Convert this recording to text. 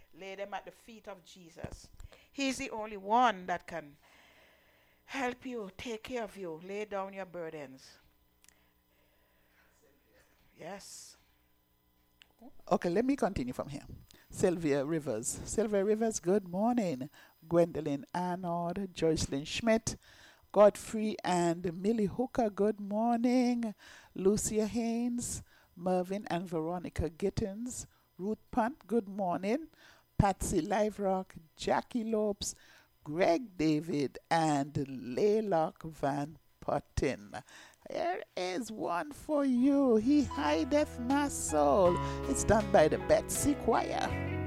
Lay them at the feet of Jesus. He's the only one that can help you, take care of you, lay down your burdens. Yes. Okay, let me continue from here. Sylvia Rivers. Sylvia Rivers, good morning. Gwendolyn Arnold, Joycelyn Schmidt, Godfrey and Millie Hooker, good morning. Lucia Haynes, Mervyn and Veronica Gittins, Ruth Punt, good morning. Patsy Liverock, Jackie Lopes, Greg David, and Laylock Van Putten. Here is one for you. He hideth my soul. It's done by the Betsy Choir.